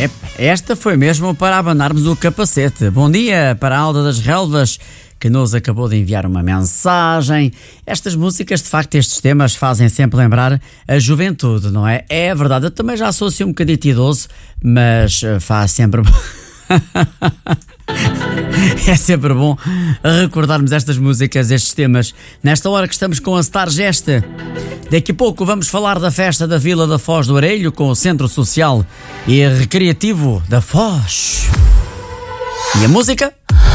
Esta foi mesmo para abanarmos o capacete. Bom dia para a Alda das Relvas, que nos acabou de enviar uma mensagem. Estas músicas, de facto, estes temas fazem sempre lembrar a juventude, não é? É verdade, eu também já sou assim um bocadito idoso, mas faz sempre... É sempre bom recordarmos estas músicas, estes temas, nesta hora que estamos com a Star Gesta. Daqui a pouco vamos falar da festa da Vila da Foz do Arelho com o Centro Social e Recreativo da Foz. E a música?